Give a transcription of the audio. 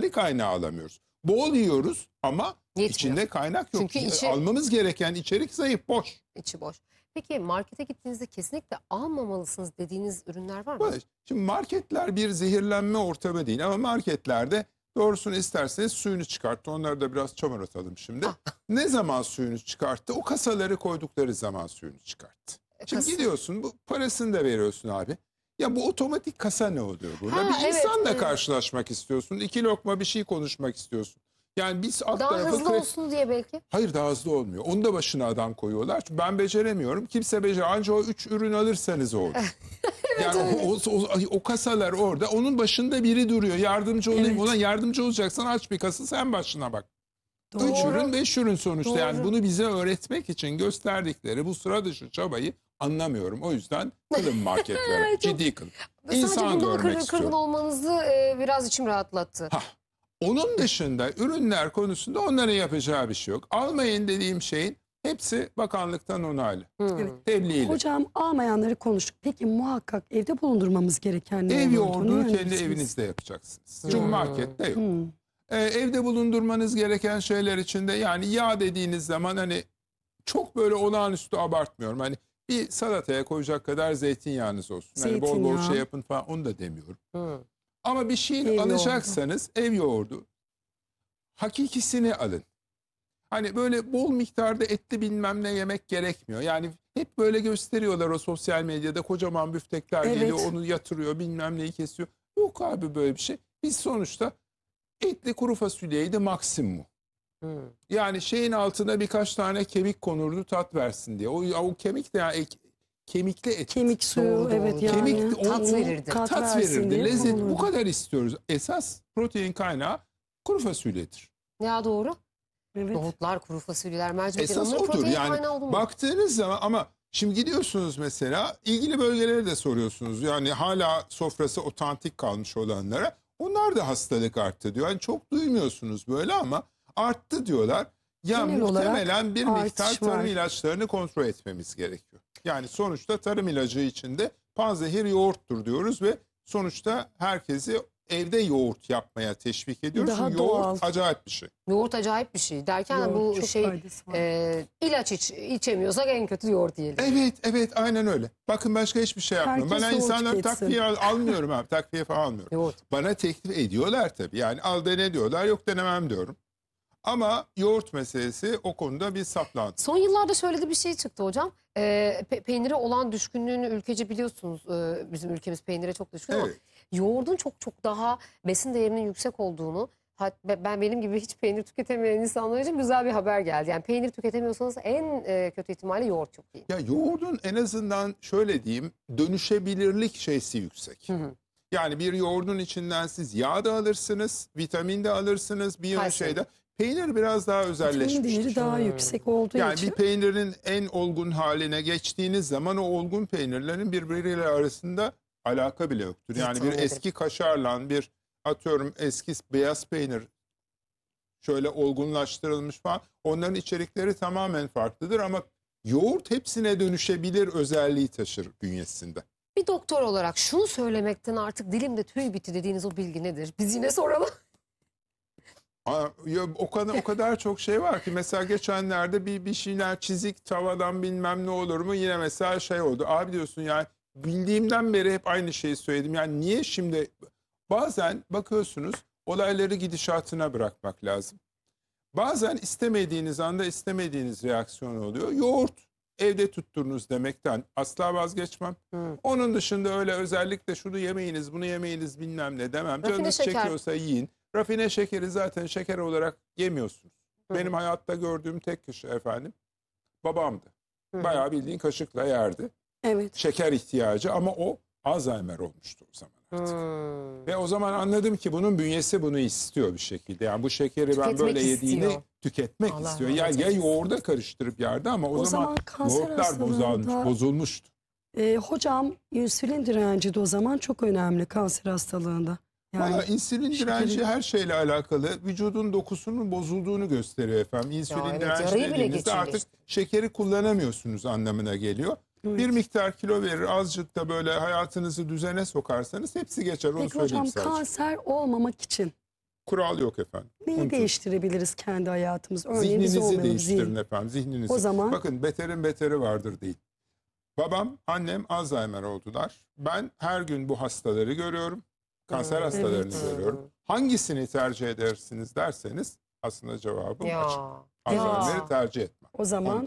içeri kaynağı alamıyoruz. Bol yiyoruz ama Yetmiyor. içinde kaynak yok. Çünkü almamız gereken içerik zayıf, boş. İçi boş. Peki markete gittiğinizde kesinlikle almamalısınız dediğiniz ürünler var mı? Şimdi marketler bir zehirlenme ortamı değil ama marketlerde doğrusunu isterseniz suyunu çıkarttı. Onları da biraz çamur atalım şimdi. Ne zaman suyunu çıkarttı? O kasaları koydukları zaman suyunu çıkarttı. Şimdi gidiyorsun, bu parasını da veriyorsun abi. Ya bu otomatik kasa ne oluyor burada? Bir insanla karşılaşmak istiyorsun. 2 lokma bir şey konuşmak istiyorsun. Yani biz alt daha tarafı hızlı olsun diye belki. Hayır, daha hızlı olmuyor. Onun da başına adam koyuyorlar. Çünkü ben beceremiyorum. Kimse beceremiyor. Anca o 3 ürün alırsanız olur. Yani o kasalar orada. Onun başında biri duruyor. Yardımcı olayım. Ona yardımcı olacaksan aç bir kasa, sen başına bak. 3 ürün 5 ürün sonuçta. Doğru. Yani bunu bize öğretmek için gösterdikleri bu sıra dışı çabayı anlamıyorum. O yüzden kılın marketlere. Ciddi kılın. İnsan görmek istiyorum. Kırgın olmanızı biraz içim rahatlattı. Onun dışında ürünler konusunda onların yapacağı bir şey yok. Almayın dediğim şeyin hepsi bakanlıktan onaylı. Evet. Tebliğli. Hocam almayanları konuştuk. Peki muhakkak evde bulundurmamız gereken ne Ev olduğunu yoğurdunu kendi önerirsinіз? evinizde yapacaksınız. Çünkü markette yok. Evde bulundurmanız gereken şeyler içinde, yani yağ dediğiniz zaman hani çok böyle olağanüstü abartmıyorum. Hani bir salataya koyacak kadar zeytinyağınız olsun. Hani bol bol şey yapın falan, onu da demiyorum. Ama bir şeyin alacaksanız ev yoğurdu. Hakikisini alın. Hani böyle bol miktarda etli bilmem ne yemek gerekmiyor. Yani hep böyle gösteriyorlar o sosyal medyada, kocaman büftekler geliyor, onu yatırıyor, bilmem neyi kesiyor. Yok abi böyle bir şey. Biz sonuçta etli kuru fasulyeydi maksimum. Yani şeyin altına birkaç tane kemik konurdu tat versin diye. O kemik de yani kemikli et. Kemik suyu yani. Kemik, tat verirdi. Tat verirdi. Lezzet, bu kadar istiyoruz. Esas protein kaynağı kuru fasulyedir. Ya doğru. Evet. Nohutlar, kuru fasulyeler, mercimekler. Esas odur. Yani baktığınız zaman, ama şimdi gidiyorsunuz mesela, ilgili bölgelere de soruyorsunuz. Yani hala sofrası otantik kalmış olanlara. Onlar da hastalık arttı diyor. Yani çok duymuyorsunuz böyle ama arttı diyorlar. Ya genel muhtemelen bir miktar tarım var. ilaçlarını kontrol etmemiz gerekiyor. Yani sonuçta tarım ilacı içinde panzehir yoğurttur diyoruz ve sonuçta herkesi evde yoğurt yapmaya teşvik ediyoruz. Daha Çünkü doğal. yoğurt acayip bir şey. Yoğurt acayip bir şey. Derken Yoğurt bu çok şey faydası var. ilaç içemiyorsak en kötü yoğurt yiyelim. Evet, aynen öyle. Bakın başka hiçbir şey yapmıyorum. Herkes Ben yoğurt insanları tüketsin. takviye almıyorum abi. Takviye falan almıyorum. Yoğurt. Bana teklif ediyorlar tabii. Yani al dene diyorlar. Yok, denemem diyorum. Ama yoğurt meselesi o konuda bir saplantı. Son yıllarda şöyle de bir şey çıktı hocam. Peynire olan düşkünlüğünü ülkece biliyorsunuz. Bizim ülkemiz peynire çok düşkün ama yoğurdun çok daha besin değerinin yüksek olduğunu, benim gibi hiç peynir tüketemeyen insanlar için güzel bir haber geldi. Yani peynir tüketemiyorsanız en kötü ihtimalle yoğurt çok iyi. Ya yoğurdun en azından şöyle diyeyim, dönüşebilirlik şeysi yüksek. Yani bir yoğurdun içinden siz yağ da alırsınız, vitamin de alırsınız, bir şeyde. Peynir biraz daha özelleşmiştir. Vitamin değeri daha yüksek olduğu Yani için. bir peynirin en olgun haline geçtiğiniz zaman o olgun peynirlerin birbiriyle arasında alaka bile yoktur. Yani bir eski kaşarla bir, atıyorum, eski beyaz peynir şöyle olgunlaştırılmış falan, onların içerikleri tamamen farklıdır ama yoğurt hepsine dönüşebilir özelliği taşır bünyesinde. Bir doktor olarak şunu söylemekten artık dilimde tüy bitti dediğiniz o bilgi nedir? Biz yine soralım. Ya, o kadar çok şey var ki, mesela geçenlerde bir şeyler, çizik tavadan bilmem ne olur mu, yine mesela şey oldu. Abi diyorsun, yani bildiğimden beri hep aynı şeyi söyledim. Yani niye şimdi, bazen bakıyorsunuz olayları gidişatına bırakmak lazım. Bazen istemediğiniz anda istemediğiniz reaksiyon oluyor. Yoğurt evde tutturunuz demekten asla vazgeçmem. Onun dışında öyle özellikle şunu yemeyiniz, bunu yemeyiniz bilmem ne demem. Canınız çekiyorsa yiyin. Rafine şekeri zaten şeker olarak yemiyorsunuz. Benim hayatta gördüğüm tek kişi efendim babamdı. Bayağı bildiğin kaşıkla yerdi. Evet. Şeker ihtiyacı, ama o Alzheimer olmuştu o zaman artık. Ve o zaman anladım ki bunun bünyesi bunu istiyor bir şekilde. Yani bu şekeri ben böyle yediğini tüketmek istiyor. Yani ya yoğurda karıştırıp yerdi ama o zaman yoğurtlar bozulmuştu. Hocam insülin direnci de o zaman çok önemli kanser hastalığında. Yani Valla insülin direnci her şeyle alakalı, vücudun dokusunun bozulduğunu gösteriyor efendim. İnsülin direnci dediğinizde artık şekeri kullanamıyorsunuz anlamına geliyor. Bir miktar kilo verir, azıcık da böyle hayatınızı düzene sokarsanız hepsi geçer. Onu peki söyleyeyim hocam sadece. kanser olmamak için kural yok efendim. Neyi Unutun. değiştirebiliriz kendi hayatımız? Örneğin biz Zihninizi olmayalım, değiştirin zihin. efendim. Zihninizi. O zaman- Bakın beterin beteri vardır değil. Babam, annem Alzheimer oldular. Ben her gün bu hastaları görüyorum. Kanser hastalarını evet. görüyorum. Hangisini tercih edersiniz derseniz aslında cevabım açık. Ya. Alzheimer'i tercih etmem. O zaman